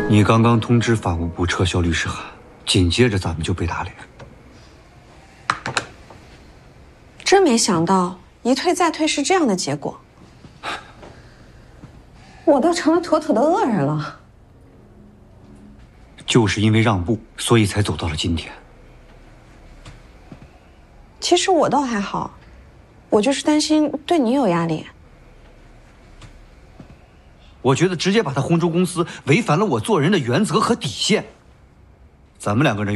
你刚刚通知法务部撤销律师函，紧接着咱们就被打脸。 真没想到一退再退是这样的结果，我都成了妥妥的恶人了。 就是因为让步，所以才走到了今天。 其实我倒还好，我就是担心对你有压力。 我觉得直接把他轰出公司，违反了我做人的原则和底线。咱们两个人。